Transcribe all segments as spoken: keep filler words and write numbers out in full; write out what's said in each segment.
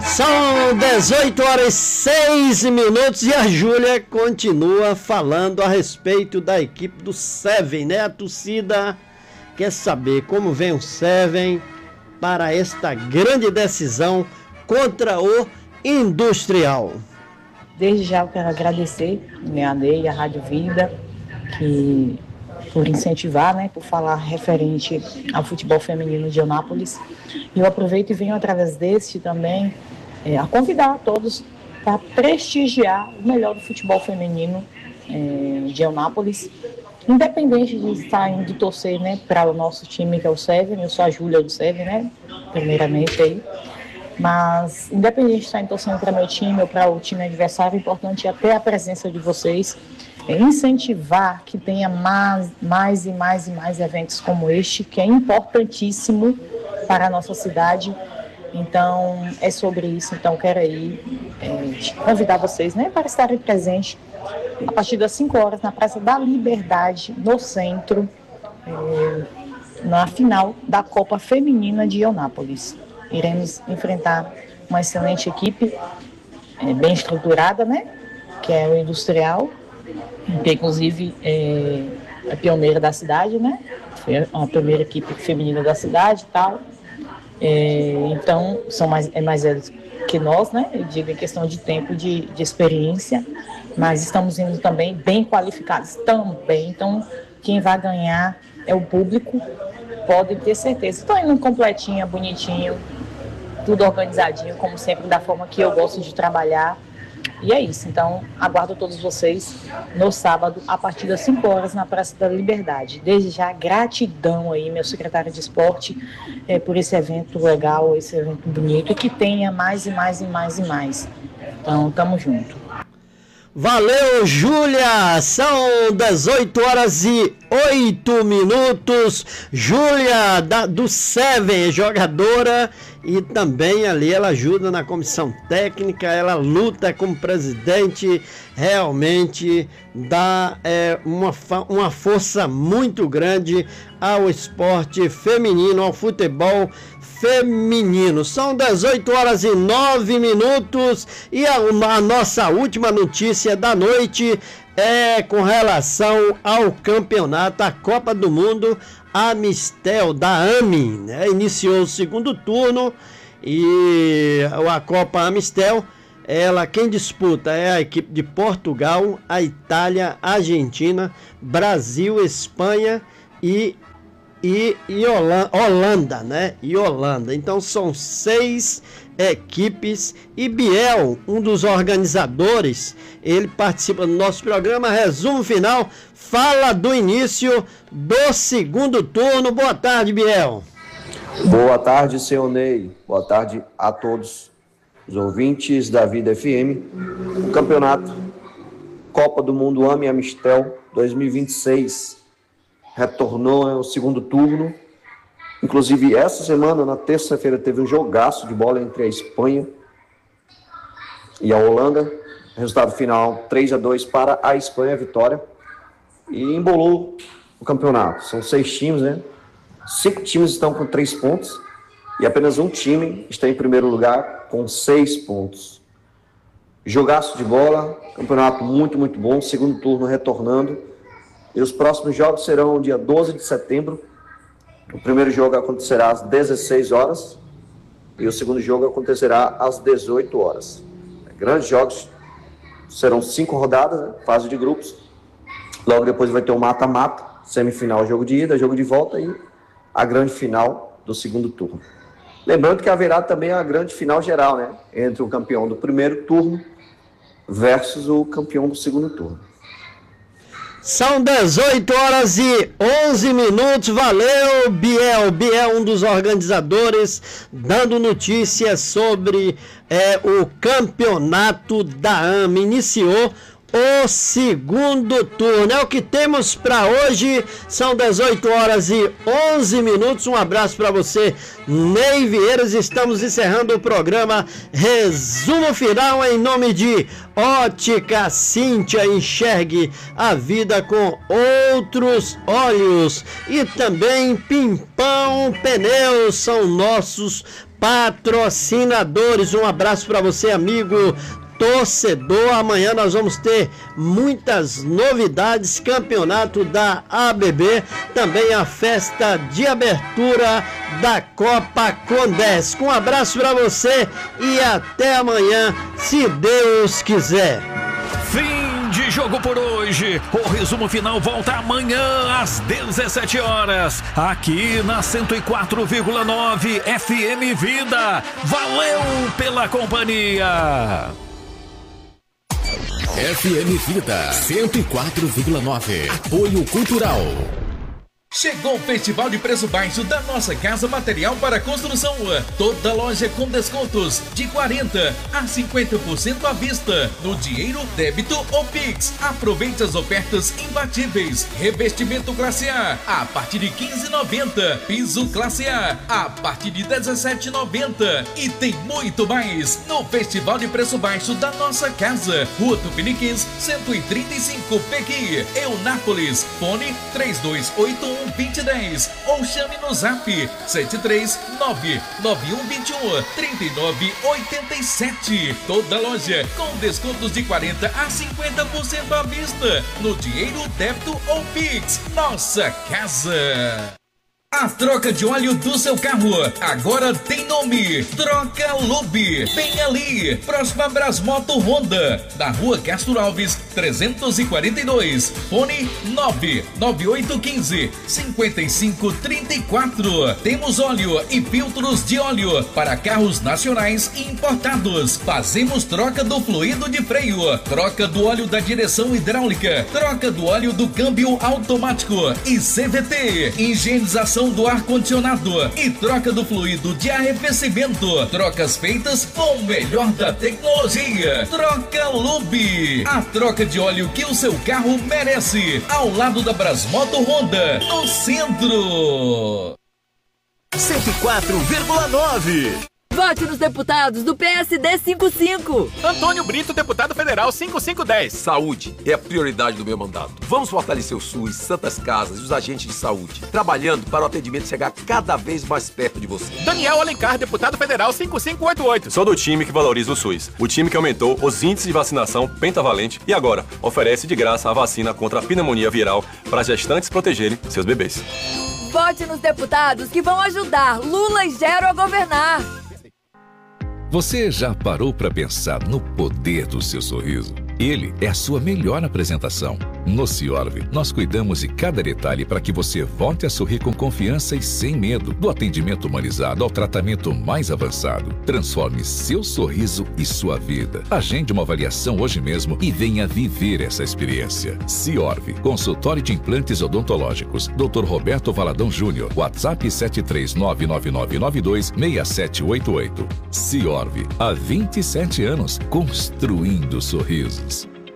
São dezoito horas e seis minutos e a Júlia continua falando a respeito da equipe do Seven, né? A torcida quer saber como vem o Seven para esta grande decisão contra o Industrial. Desde já eu quero agradecer a Ney e a Rádio Vida que, por incentivar, né, por falar referente ao futebol feminino de Eunápolis. E eu aproveito e venho através deste também é, a convidar a todos para prestigiar o melhor do futebol feminino é, de Eunápolis, independente de estar indo torcer, né, para o nosso time que é o Seven. Eu sou a Júlia do Seven, né, primeiramente aí. Mas, independente de estar torcendo para meu time ou para o time adversário, o importante é ter a presença de vocês, é incentivar que tenha mais, mais e mais e mais eventos como este, que é importantíssimo para a nossa cidade. Então, é sobre isso. Então, quero aí é, convidar vocês, né, para estarem presentes a partir das cinco horas na Praça da Liberdade, no centro, é, na final da Copa Feminina de Eunápolis. Iremos enfrentar uma excelente equipe, é, bem estruturada, né? Que é o Industrial, que inclusive é a pioneira da cidade, né? Foi a primeira equipe feminina da cidade e tal. É, então, são mais, é mais velhos que nós, né? Eu digo em questão de tempo, de, de experiência, mas estamos indo também bem qualificados também. Então, quem vai ganhar é o público, pode ter certeza. Estou indo completinha, bonitinho, tudo organizadinho, como sempre, da forma que eu gosto de trabalhar. E é isso. Então, aguardo todos vocês no sábado, a partir das cinco horas, na Praça da Liberdade. Desde já, gratidão aí, meu secretário de esporte, é, por esse evento legal, esse evento bonito, e que tenha mais e mais e mais e mais. Então, tamo junto. Valeu, Júlia! São dezoito horas e oito minutos. Júlia da, do Seven, jogadora, e também ali ela ajuda na comissão técnica, ela luta como presidente, realmente dá é, uma, uma força muito grande ao esporte feminino, ao futebol feminino. São dezoito horas e nove minutos e a, a nossa última notícia da noite é com relação ao campeonato, a Copa do Mundo Amistel da A M I, né? Iniciou o segundo turno e a Copa Amistel, ela, quem disputa é a equipe de Portugal, a Itália, a Argentina, Brasil, Espanha e E, e Holanda, Holanda, né? E Holanda. Então são seis equipes. E Biel, um dos organizadores, ele participa do nosso programa. Resumo final, fala do início do segundo turno. Boa tarde, Biel. Boa tarde, senhor Ney. Boa tarde a todos os ouvintes da Vida F M. O campeonato Copa do Mundo A M I Amistel dois mil e vinte e seis retornou ao segundo turno. Inclusive, essa semana, na terça-feira, teve um jogaço de bola entre a Espanha e a Holanda. Resultado final, três a dois para a Espanha, vitória. E embolou o campeonato. São seis times, né? Cinco times estão com três pontos e apenas um time está em primeiro lugar com seis pontos. Jogaço de bola, campeonato muito, muito bom. Segundo turno retornando. E os próximos jogos serão dia doze de setembro. O primeiro jogo acontecerá às dezesseis horas. E o segundo jogo acontecerá às dezoito horas. Grandes jogos. Serão cinco rodadas, né? Fase de grupos. Logo depois vai ter o mata-mata. Semifinal, jogo de ida, jogo de volta. E a grande final do segundo turno. Lembrando que haverá também a grande final geral, né? Entre o campeão do primeiro turno versus o campeão do segundo turno. São dezoito horas e onze minutos. Valeu, Biel. Biel, um dos organizadores, dando notícias sobre é, o campeonato da A M I. Iniciou o segundo turno. É o que temos para hoje. São dezoito horas e onze minutos. Um abraço para você, Ney Vieiras. Estamos encerrando o programa Resumo Final em nome de Ótica Cíntia. Enxergue a vida com outros olhos. E também Pimpão Pneus são nossos patrocinadores. Um abraço para você, amigo torcedor. Amanhã nós vamos ter muitas novidades, campeonato da A B B, também a festa de abertura da Copa Condesc. Um abraço para você e até amanhã, se Deus quiser. Fim de jogo por hoje. O resumo final volta amanhã às dezessete horas, aqui na cento e quatro vírgula nove F M Vida. Valeu pela companhia. F M Vida cento e quatro vírgula nove. Apoio Cultural. Chegou o Festival de Preço Baixo da Nossa Casa Material para Construção. Toda loja com descontos de quarenta a cinquenta por cento à vista, no dinheiro, débito ou Pix. Aproveite as ofertas imbatíveis. Revestimento classe A a partir de quinze reais e noventa centavos. Piso classe A a partir de dezessete reais e noventa centavos. E tem muito mais no Festival de Preço Baixo da Nossa Casa. Rua Tupiniquins, cento e trinta e cinco, Pequi, Eunápolis. Fone três dois oito um vinte dez ou chame no zap sete três nove nove um dois um três nove oito sete. Toda loja com descontos de quarenta a cinquenta por cento à vista, no dinheiro, débito ou Pix. Nossa Casa. A troca de óleo do seu carro agora tem nome: Troca Lube. Bem ali, próxima a Brasmoto Honda, na Rua Castro Alves trezentos e quarenta e dois. Fone nove nove oito um cinco cinco cinco três quatro. Temos óleo e filtros de óleo para carros nacionais e importados. Fazemos troca do fluido de freio, troca do óleo da direção hidráulica, troca do óleo do câmbio automático e C V T, higienização do ar-condicionado e troca do fluido de arrefecimento. Trocas feitas com o melhor da tecnologia. Troca Lube. A troca de óleo que o seu carro merece. Ao lado da Brasmoto Honda, no centro. cento e quatro vírgula nove. Vote nos deputados do P S D cinquenta e cinco. Antônio Brito, deputado federal cinquenta e cinco dez. Saúde é a prioridade do meu mandato. Vamos fortalecer o SUS, Santas Casas e os agentes de saúde, trabalhando para o atendimento chegar cada vez mais perto de você. Daniel Alencar, deputado federal cinquenta e cinco oitenta e oito. Sou do time que valoriza o SUS, o time que aumentou os índices de vacinação pentavalente e agora oferece de graça a vacina contra a pneumonia viral para gestantes protegerem seus bebês. Vote nos deputados que vão ajudar Lula e Gero a governar. Você já parou para pensar no poder do seu sorriso? Ele é a sua melhor apresentação. No Ciorv, nós cuidamos de cada detalhe para que você volte a sorrir com confiança e sem medo. Do atendimento humanizado ao tratamento mais avançado. Transforme seu sorriso e sua vida. Agende uma avaliação hoje mesmo e venha viver essa experiência. Ciorv, consultório de implantes odontológicos. doutor Roberto Valadão Júnior. WhatsApp sete três nove nove nove nove dois seis sete oito oito. Ciorv, há vinte e sete anos, construindo sorrisos.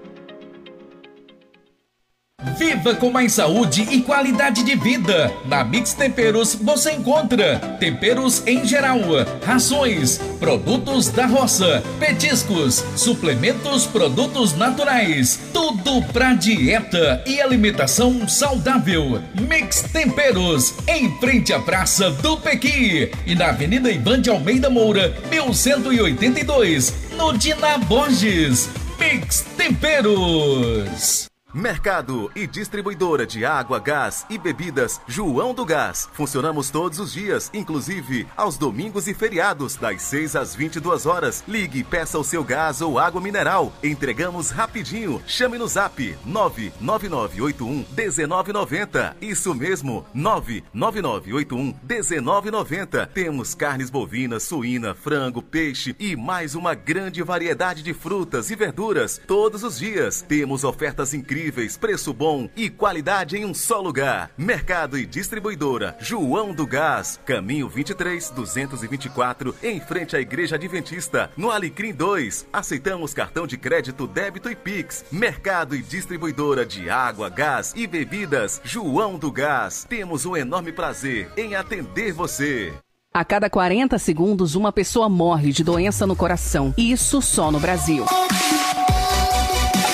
Viva com mais saúde e qualidade de vida. Na Mix Temperos você encontra temperos em geral, rações, produtos da roça, petiscos, suplementos, produtos naturais, tudo pra dieta e alimentação saudável. Mix Temperos, em frente à Praça do Pequi e na Avenida Ivan de Almeida Moura, mil cento e oitenta e dois, no Dina Borges. Mix Temperos. Mercado e distribuidora de água, gás e bebidas João do Gás. Funcionamos todos os dias, inclusive aos domingos e feriados, das seis às vinte e duas horas. Ligue e peça o seu gás ou água mineral. Entregamos rapidinho. Chame no zap nove nove nove oito um um nove nove zero. Isso mesmo, nove nove nove oito um um nove nove zero. Temos carnes bovinas, suína, frango, peixe e mais uma grande variedade de frutas e verduras todos os dias. Temos ofertas incríveis, preço bom e qualidade em um só lugar. Mercado e distribuidora João do Gás, caminho vinte e três, duzentos e vinte e quatro, em frente à Igreja Adventista, no Alecrim dois. Aceitamos cartão de crédito, débito e Pix. Mercado e distribuidora de água, gás e bebidas João do Gás. Temos um enorme prazer em atender você. A cada quarenta segundos, uma pessoa morre de doença no coração. Isso só no Brasil.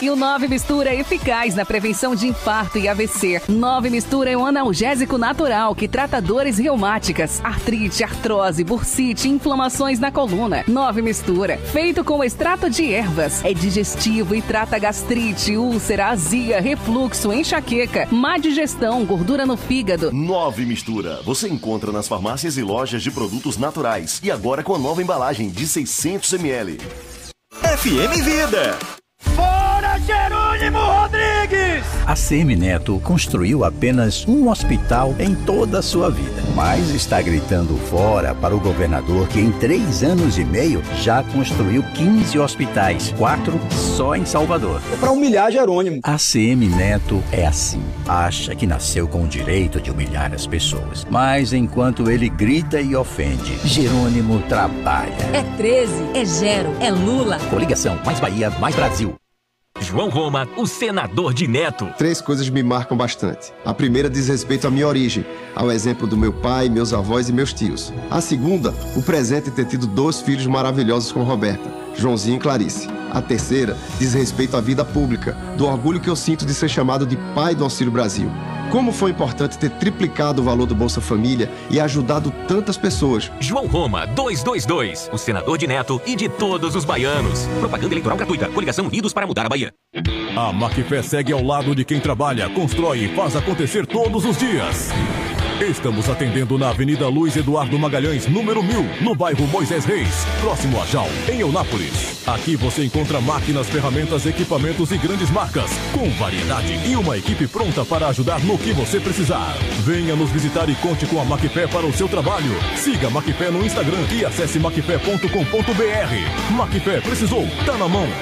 E o nove Mistura é eficaz na prevenção de infarto e A V C. nove Mistura é um analgésico natural que trata dores reumáticas, artrite, artrose, bursite, inflamações na coluna. nove Mistura, feito com extrato de ervas, é digestivo e trata gastrite, úlcera, azia, refluxo, enxaqueca, má digestão, gordura no fígado. nove Mistura, você encontra nas farmácias e lojas de produtos naturais. E agora com a nova embalagem de seiscentos mililitros. F M Vida. Fora Jerônimo Rodrigues! A Semineto construiu apenas um hospital em toda a sua vida, mas está gritando fora para o governador que em três anos e meio já construiu quinze hospitais, quatro só em Salvador. É para humilhar Jerônimo. A Semineto é assim, acha que nasceu com o direito de humilhar as pessoas, mas enquanto ele grita e ofende, Jerônimo trabalha. É treze, é Gero, é Lula. Coligação, mais Bahia, mais Brasil. João Roma, o senador de Neto. Três coisas me marcam bastante. A primeira diz respeito à minha origem, ao exemplo do meu pai, meus avós e meus tios. A segunda, o presente de ter tido dois filhos maravilhosos com Roberta, Joãozinho e Clarice. A terceira diz respeito à vida pública, do orgulho que eu sinto de ser chamado de pai do Auxílio Brasil. Como foi importante ter triplicado o valor do Bolsa Família e ajudado tantas pessoas. João Roma, duzentos e vinte e dois, o senador de Neto e de todos os baianos. Propaganda eleitoral gratuita. Coligação Unidos para mudar a Bahia. A Macfé segue ao lado de quem trabalha, constrói e faz acontecer todos os dias. Estamos atendendo na Avenida Luiz Eduardo Magalhães, número mil, no bairro Moisés Reis, próximo a Jal, em Eunápolis. Aqui você encontra máquinas, ferramentas, equipamentos e grandes marcas, com variedade e uma equipe pronta para ajudar no que você precisar. Venha nos visitar e conte com a Macfé para o seu trabalho. Siga a Macfé no Instagram e acesse macfé ponto com ponto br. Macfé, precisou, tá na mão.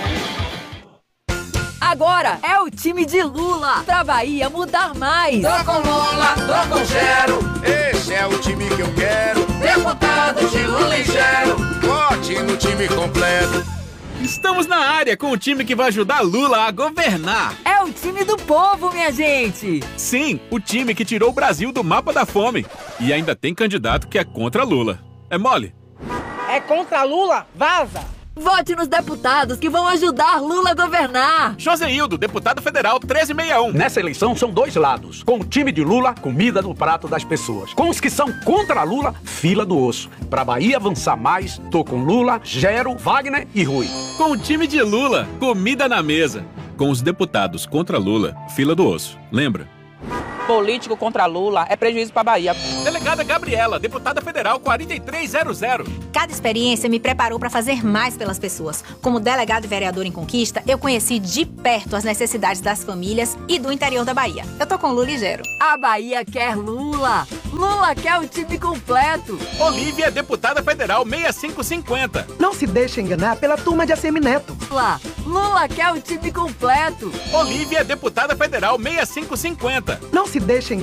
Agora é o time de Lula, pra Bahia mudar mais. Tô com Lula, tô com Gero, esse é o time que eu quero. Deputados de Lula e Gero, vote no time completo. Estamos na área com o time que vai ajudar Lula a governar. É o time do povo, minha gente. Sim, o time que tirou o Brasil do mapa da fome. E ainda tem candidato que é contra Lula. É mole? É contra Lula? Vaza! Vote nos deputados que vão ajudar Lula a governar. Joseildo, deputado federal treze sessenta e um. Nessa eleição são dois lados. Com o time de Lula, comida no prato das pessoas. Com os que são contra Lula, fila do osso. Pra Bahia avançar mais, tô com Lula, Gero, Wagner e Rui. Com o time de Lula, comida na mesa. Com os deputados contra Lula, fila do osso. Lembra? Político contra Lula é prejuízo para Bahia. Delegada Gabriela, deputada federal quarenta e três zero zero. Cada experiência me preparou para fazer mais pelas pessoas. Como delegado e vereador em Conquista, eu conheci de perto as necessidades das famílias e do interior da Bahia. Eu tô com Lula e Gero. A Bahia quer Lula. Lula quer o time completo. Olívia, deputada federal sessenta e cinco cinquenta. Não se deixe enganar pela turma de Assemineto. Lula, Lula quer o time completo. Olívia, deputada federal sessenta e cinco cinquenta. Não se deixem